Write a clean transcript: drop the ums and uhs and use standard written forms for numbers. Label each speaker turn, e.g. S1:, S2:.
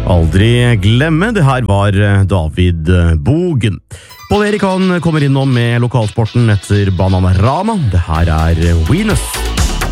S1: Aldri glemme, det her var David Bogen. Pål Erik han kommer innom med lokalsporten etter Bananarama. Det her er Venus.